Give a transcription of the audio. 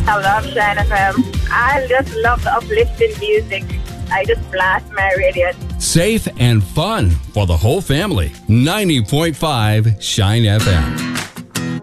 I love Shine FM. I just love the uplifting music. I just blast my radio. Safe and fun for the whole family. 90.5 Shine FM.